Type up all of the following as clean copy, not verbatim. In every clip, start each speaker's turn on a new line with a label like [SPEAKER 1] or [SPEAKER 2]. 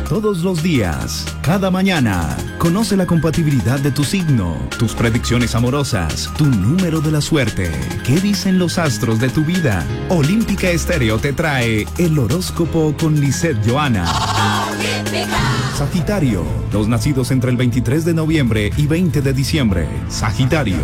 [SPEAKER 1] Todos los días, cada mañana, conoce la compatibilidad de tu signo, tus predicciones amorosas, tu número de la suerte. ¿Qué dicen los astros de tu vida? Olímpica Estéreo te trae el horóscopo con Lisette Johanna. Sagitario, los nacidos entre el 23 de noviembre y 20 de diciembre. Sagitario.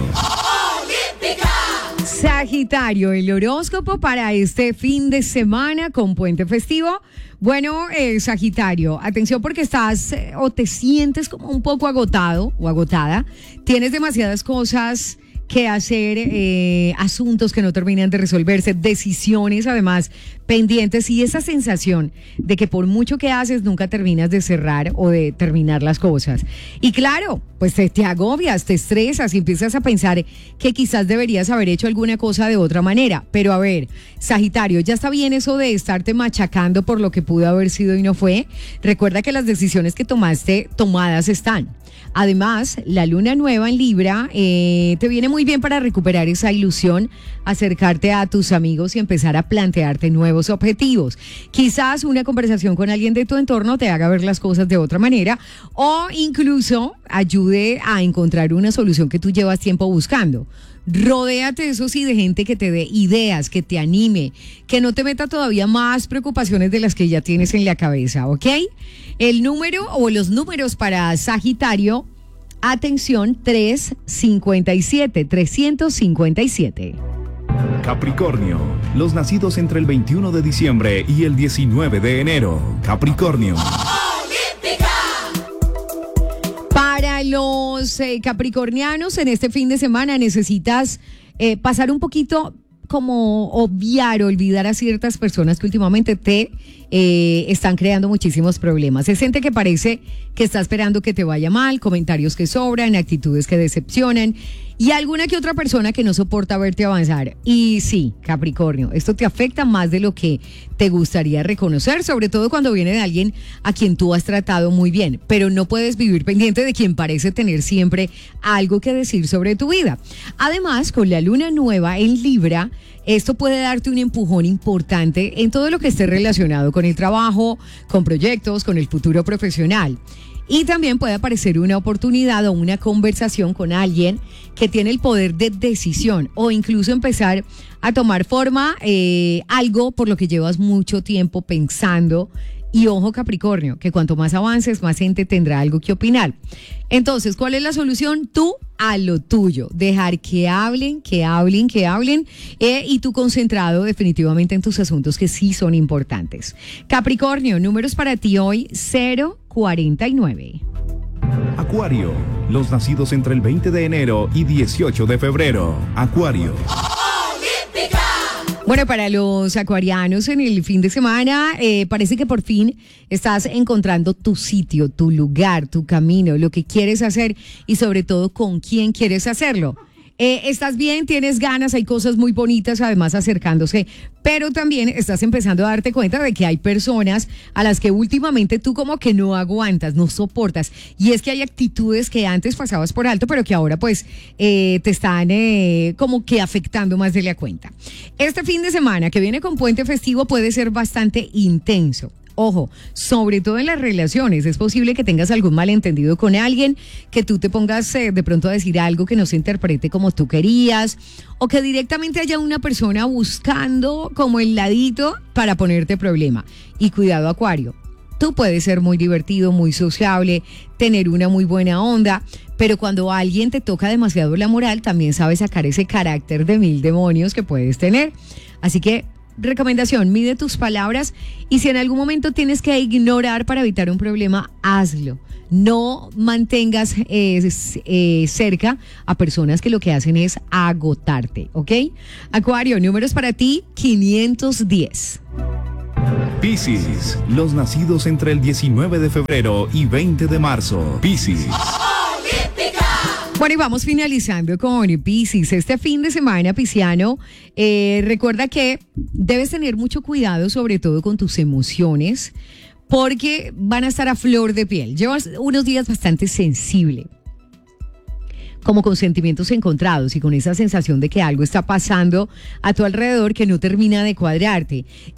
[SPEAKER 2] Sagitario, el horóscopo para este fin de semana con puente festivo. Bueno, Sagitario, atención porque estás o te sientes como un poco agotado o agotada. Tienes demasiadas cosas que hacer, asuntos que no terminan de resolverse, decisiones además pendientes y esa sensación de que por mucho que haces nunca terminas de cerrar o de terminar las cosas. Y claro, pues te agobias, te estresas y empiezas a pensar que quizás deberías haber hecho alguna cosa de otra manera. Pero a ver, Sagitario, ya está bien eso de estarte machacando por lo que pudo haber sido y no fue. Recuerda que las decisiones que tomaste, tomadas están. Además, la luna nueva en Libra te viene muy bien para recuperar esa ilusión, acercarte a tus amigos y empezar a plantearte nuevos objetivos. Quizás una conversación con alguien de tu entorno te haga ver las cosas de otra manera o incluso ayude a encontrar una solución que tú llevas tiempo buscando. Rodéate, eso sí, de gente que te dé ideas, que te anime, que no te meta todavía más preocupaciones de las que ya tienes en la cabeza, ¿ok? El número o los números para Sagitario, atención, 357.
[SPEAKER 1] Capricornio, los nacidos entre el 21 de diciembre y el 19 de enero. Capricornio.
[SPEAKER 2] Para los capricornianos, en este fin de semana necesitas pasar un poquito como olvidar a ciertas personas que últimamente te están creando muchísimos problemas. Es gente que parece que está esperando que te vaya mal, comentarios que sobran, actitudes que decepcionan y alguna que otra persona que no soporta verte avanzar. Y sí, Capricornio, esto te afecta más de lo que te gustaría reconocer, sobre todo cuando viene de alguien a quien tú has tratado muy bien, pero no puedes vivir pendiente de quien parece tener siempre algo que decir sobre tu vida. Además, con la luna nueva en Libra, esto puede darte un empujón importante en todo lo que esté relacionado con el trabajo, con proyectos, con el futuro profesional. Y también puede aparecer una oportunidad o una conversación con alguien que tiene el poder de decisión o incluso empezar a tomar forma algo por lo que llevas mucho tiempo pensando. Y ojo, Capricornio, que cuanto más avances, más gente tendrá algo que opinar. Entonces, ¿cuál es la solución? Tú a lo tuyo. Dejar que hablen, y tú concentrado definitivamente en tus asuntos que sí son importantes. Capricornio, números para ti hoy, 049.
[SPEAKER 1] Acuario, los nacidos entre el 20 de enero y 18 de febrero. Acuario.
[SPEAKER 2] Bueno, para los acuarianos en el fin de semana parece que por fin estás encontrando tu sitio, tu lugar, tu camino, lo que quieres hacer y sobre todo con quién quieres hacerlo. Estás bien, tienes ganas, hay cosas muy bonitas además acercándose, pero también estás empezando a darte cuenta de que hay personas a las que últimamente tú como que no aguantas, no soportas. Y es que hay actitudes que antes pasabas por alto, pero que ahora pues te están como que afectando más de la cuenta. Este fin de semana que viene con puente festivo puede ser bastante intenso. Ojo, sobre todo en las relaciones, es posible que tengas algún malentendido con alguien, que tú te pongas de pronto a decir algo que no se interprete como tú querías, o que directamente haya una persona buscando como el ladito para ponerte problema. Y cuidado, Acuario, tú puedes ser muy divertido, muy sociable, tener una muy buena onda, pero cuando alguien te toca demasiado la moral, también sabes sacar ese carácter de 1000 demonios que puedes tener. Así que recomendación, mide tus palabras y si en algún momento tienes que ignorar para evitar un problema, hazlo. No mantengas cerca a personas que lo que hacen es agotarte, ¿ok? Acuario, números para ti, 510.
[SPEAKER 1] Piscis, los nacidos entre el 19 de febrero y 20 de marzo. Piscis.
[SPEAKER 2] Bueno, y vamos finalizando con Piscis. Este fin de semana, pisciano, recuerda que debes tener mucho cuidado, sobre todo con tus emociones, porque van a estar a flor de piel. Llevas unos días bastante sensible, como con sentimientos encontrados y con esa sensación de que algo está pasando a tu alrededor que no termina de cuadrarte.